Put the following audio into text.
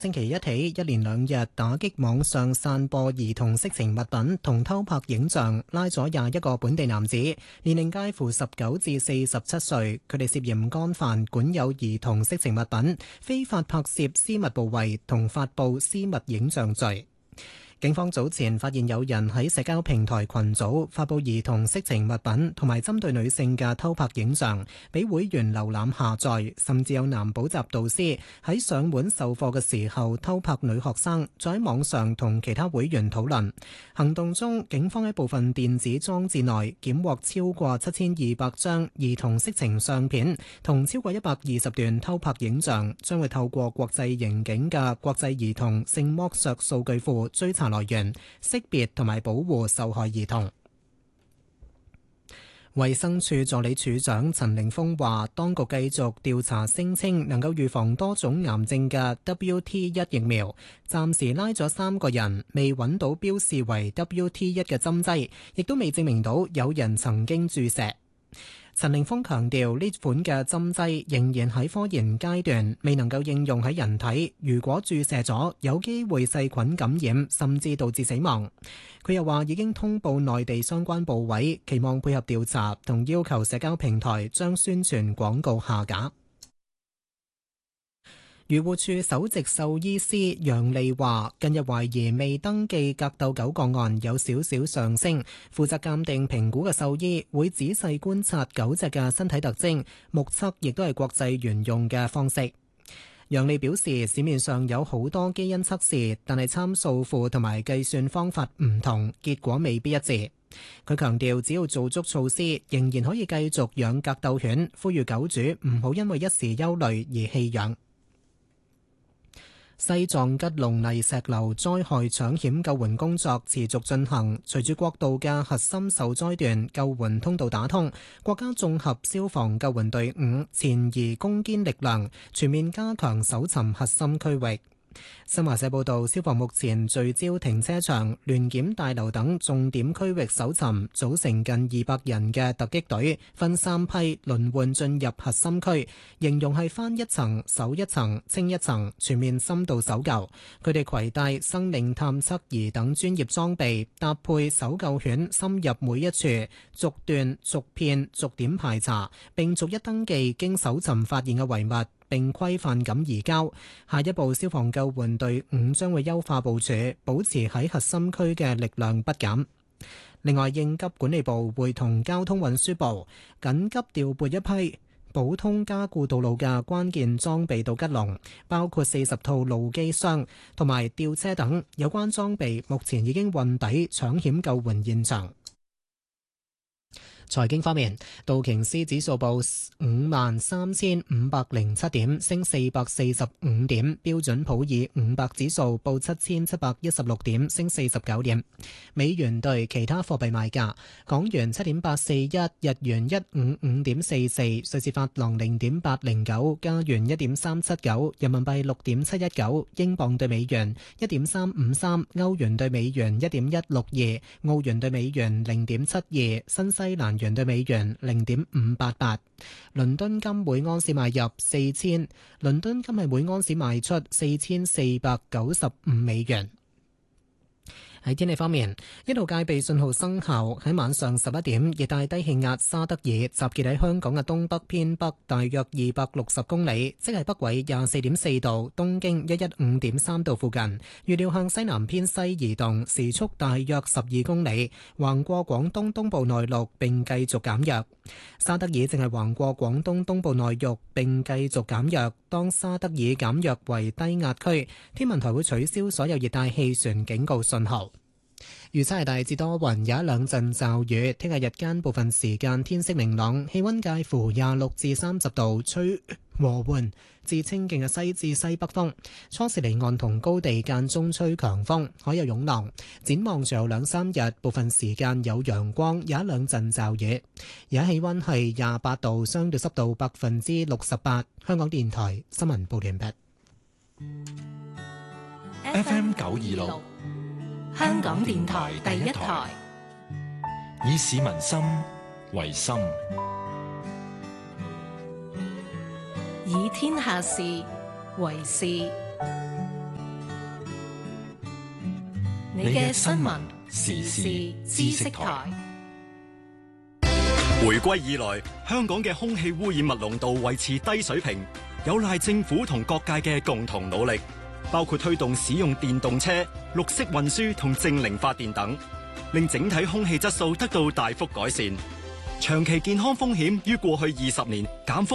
星期一起，一連2日打擊網上散播兒童色情物品同偷拍影像，拉咗21個本地男子，年齡介乎19至47歲。佢哋涉嫌干犯管有兒童色情物品、非法拍攝私密部位同發布私密影像罪。警方早前發現有人喺社交平台群組發布兒童色情物品同埋針對女性嘅偷拍影像，俾會員瀏覽下載，甚至有男補習導師喺上門授課嘅時候偷拍女學生，再喺網上同其他會員討論。行動中，警方喺部分電子裝置內檢獲超過7200張兒童色情相片同超過120段偷拍影像，將會透過國際刑警嘅國際兒童性剝削數據庫追查來源，識別同埋保護受害兒童。衛生署助理署長陳凌峰話，當局繼續調查聲稱能夠預防多種癌症嘅 WT1 疫苗，暫時拉咗3個人，未揾到標示為 WT1 嘅針劑，亦都未證明到有人曾經注射。陳凌峰強調，呢款嘅針劑仍然喺科研階段，未能夠應用喺人體。如果注射咗，有機會細菌感染，甚至導致死亡。佢又話已經通報內地相關部委，期望配合調查，同要求社交平台將宣傳廣告下架。漁護署首席獸醫師楊利話，近日懷疑未登記格鬥狗個案有少少上升，負責鑑定評估嘅獸醫會仔細觀察狗隻嘅身體特徵，目測亦都係國際沿用嘅方式。楊利表示，市面上有好多基因測試，但係參數庫同埋計算方法唔同，結果未必一致。佢強調，只要做足措施，仍然可以繼續養格鬥犬，呼籲狗主唔好因為一時憂慮而棄養。西藏吉隆泥石流災害搶險救援工作持續進行，隨住國道嘅核心受災段救援通道打通，國家綜合消防救援隊伍前移攻堅力量，全面加強搜尋核心區域。新華社報道，消防目前聚焦停車場、聯檢大樓等重點區域搜尋，組成近200人嘅突擊隊，分3批輪換進入核心區，形容係翻一層、搜一層、清一層，全面深度搜救。佢哋攜帶生命探測儀等專業裝備，搭配搜救犬深入每一處，逐段、逐片、逐點排查，並逐一登記經搜尋發現嘅遺物，並規範咁移交。下一步，消防救援隊伍將會優化部署，保持喺核心區嘅力量不減。另外，應急管理部會同交通運輸部緊急調撥一批普通加固道路嘅關鍵裝備到吉隆，包括40套路機箱同埋吊車等。有關裝備目前已經運抵搶險救援現場。財經方面，道瓊斯指數報53,507點，升445點；標準普爾500指數報7,716點，升49點。美元對其他貨幣賣價：港元7.841，日元155.44，瑞士法郎0.809，加元1.379，人民幣6.719，英鎊對美元1.353，歐元對美元1.162，澳元對美元0.72，新西蘭元對美元0.588，倫敦金每盎司買入倫敦金係每盎司賣出4495美元。喺天氣方面，一號戒備信號生效。喺晚上11點，熱帶低氣壓沙德爾集結喺香港嘅東北偏北大約260公里，即係北緯24.4度、東經115.3度附近。預料向西南偏西移動，時速大約12公里，橫過廣東東部內陸並繼續減弱。沙德爾正係橫過廣東東部內陸並繼續減弱。當沙德爾減弱為低壓區，天文台會取消所有熱帶氣旋警告信號。預測係大致多雲，有一兩陣驟雨。聽日日間部分時間天色明朗，氣溫介乎26至30度，吹和緩至清勁嘅西至西北風。初時離岸同高地間中吹強風，海有湧浪。展望隨後2-3日，部分時間有陽光，有一兩陣驟雨。而家氣溫係28度，相對濕度68%。香港電台新聞報完畢。 FM 926。香港電台第一台，以市民心為心， 以天下事為事。 你嘅新聞時事知識台。 回歸以來，香港嘅空氣污染物濃度維持低水平，有賴政府同各界嘅共同努力，包括推動使用電動車、綠色運輸同淨零發電等，令整體空氣質素得到大幅改善。長期健康風險於過去20年減幅